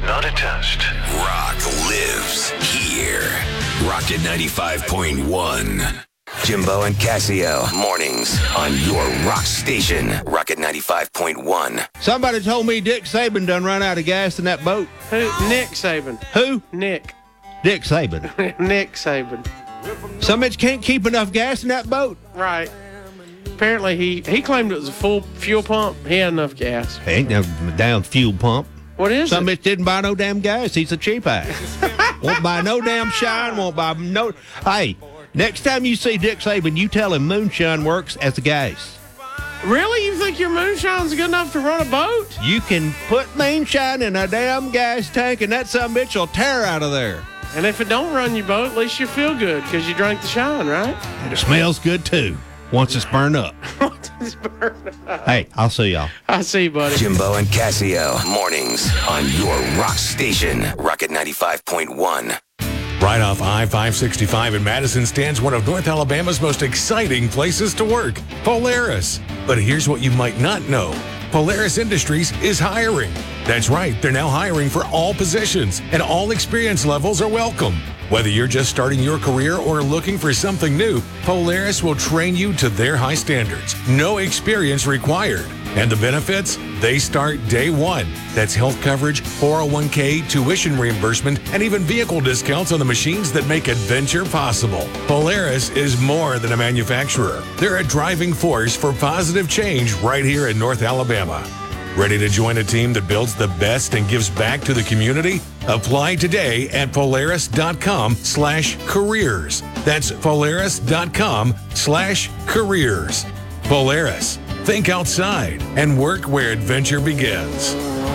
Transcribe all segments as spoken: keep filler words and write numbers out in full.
not a test. Rock lives here. Rocket ninety-five point one. Jimbo and Casio, mornings on your rock station, Rocket ninety-five point one. Somebody told me Dick Saban done run out of gas in that boat. Who? Nick Saban. Who? Nick. Dick Saban. Nick Saban. Some bitch can't keep enough gas in that boat. Right. Apparently, he, he claimed it was a full fuel pump. He had enough gas. Ain't no damn fuel pump. What is Some it? bitch didn't buy no damn gas. He's a cheap ass. Won't buy no damn shine. Won't buy no. Hey, next time you see Dick Saban, you tell him moonshine works as a gas. Really? You think your moonshine's good enough to run a boat? You can put moonshine in a damn gas tank, and that some bitch will tear out of there. And if it don't run your boat, at least you feel good because you drank the shine, right? And it smells good, too, once it's burned up. Once it's burned up. Hey, I'll see y'all. I see you, buddy. Jimbo and Casio, mornings on your rock station, Rocket ninety-five point one. Right off I five sixty-five in Madison stands one of North Alabama's most exciting places to work, Polaris. But here's what you might not know. Polaris Industries is hiring. That's right, they're now hiring for all positions, and all experience levels are welcome. Whether you're just starting your career or looking for something new, Polaris will train you to their high standards. No experience required. And the benefits? They start day one. That's health coverage, four oh one k, tuition reimbursement, and even vehicle discounts on the machines that make adventure possible. Polaris is more than a manufacturer. They're a driving force for positive change right here in North Alabama. Ready to join a team that builds the best and gives back to the community? Apply today at Polaris.com slash careers. That's Polaris.com slash careers. Polaris. Think outside and work where adventure begins.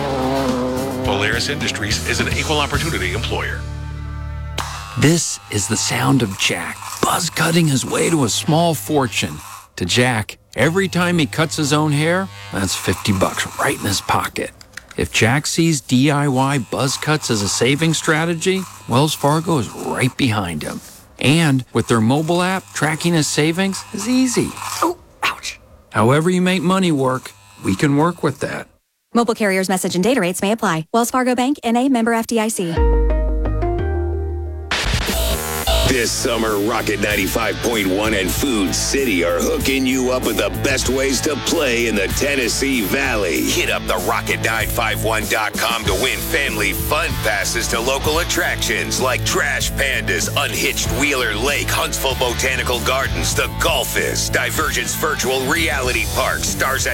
Polaris Industries is an equal opportunity employer. This is the sound of Jack, buzz cutting his way to a small fortune. To Jack, every time he cuts his own hair, that's fifty bucks right in his pocket. If Jack sees D I Y buzz cuts as a saving strategy, Wells Fargo is right behind him. And with their mobile app, tracking his savings is easy. Oh, ouch. However you make money work, we can work with that. Mobile carriers' message and data rates may apply. Wells Fargo Bank, N A, member F D I C. This summer, Rocket ninety-five point one and Food City are hooking you up with the best ways to play in the Tennessee Valley. Hit up the rocket nine five one dot com to win family fun passes to local attractions like Trash Pandas, Unhitched Wheeler Lake, Huntsville Botanical Gardens, The Golfist, Divergence Virtual Reality Park, Stars